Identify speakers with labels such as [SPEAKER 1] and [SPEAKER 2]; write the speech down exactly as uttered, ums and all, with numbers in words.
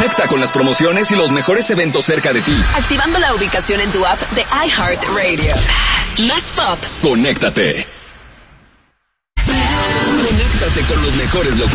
[SPEAKER 1] Conecta con las promociones y los mejores eventos cerca de ti.
[SPEAKER 2] Activando la ubicación en tu app de iHeartRadio. Más pop.
[SPEAKER 1] Conéctate. Conéctate con los mejores locutores.